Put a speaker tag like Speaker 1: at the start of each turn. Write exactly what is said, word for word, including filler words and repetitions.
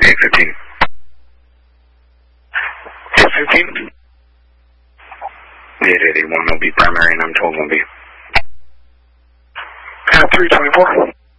Speaker 1: eight fifteen. eight fifteen? eight eighty-one will be primary and I'm twelve will be. Uh, three twenty-four.